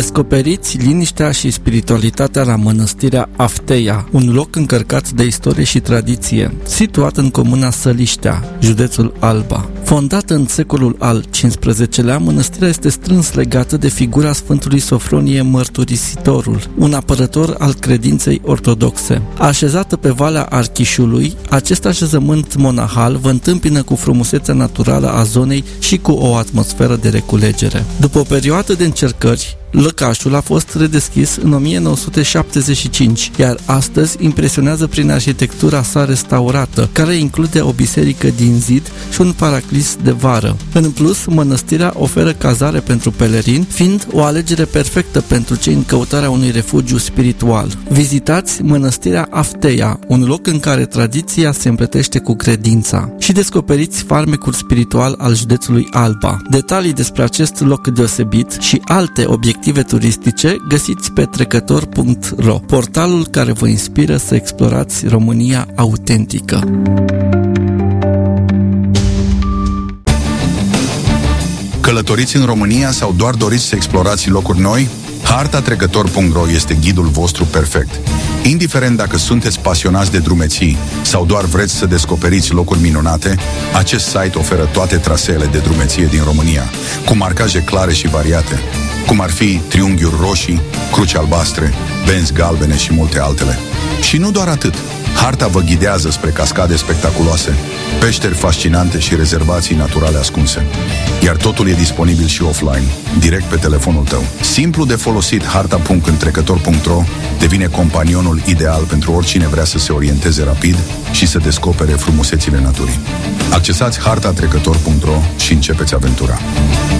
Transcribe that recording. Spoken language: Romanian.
Descoperiți liniștea și spiritualitatea la mănăstirea Afteia, un loc încărcat de istorie și tradiție, situat în comuna Săliștea, județul Alba. Fondată în secolul al XV-lea, mănăstirea este strâns legată de figura Sfântului Sofronie Mărturisitorul, un apărător al credinței ortodoxe. Așezată pe Valea Archișului, acest așezământ monahal vă întâmpină cu frumusețea naturală a zonei și cu o atmosferă de reculegere. După o perioadă de încercări, lăcașul a fost redeschis în 1975, iar astăzi impresionează prin arhitectura sa restaurată, care include o biserică din zid și un paraclis de vară. În plus, mănăstirea oferă cazare pentru pelerini, fiind o alegere perfectă pentru cei în căutarea unui refugiu spiritual. Vizitați mănăstirea Afteia, un loc în care tradiția se împletește cu credința, și descoperiți farmecul spiritual al județului Alba. Detalii despre acest loc deosebit și alte obiective turistice găsiți pe trecător.ro, portalul care vă inspiră să explorați România autentică. Călătoriți în România sau doar doriți să explorați locuri noi? Hartatrecător.ro este ghidul vostru perfect. Indiferent dacă sunteți pasionați de drumeții sau doar vreți să descoperiți locuri minunate, acest site oferă toate traseele de drumeție din România, cu marcaje clare și variate, cum ar fi triunghiuri roșii, cruci albastre, benzi galbene și multe altele. Și nu doar atât. Harta vă ghidează spre cascade spectaculoase, peșteri fascinante și rezervații naturale ascunse. Iar totul e disponibil și offline, direct pe telefonul tău. Simplu de folosit, harta.întrecător.ro devine companionul ideal pentru oricine vrea să se orienteze rapid și să descopere frumusețile naturii. Accesați hartatrecător.ro și începeți aventura.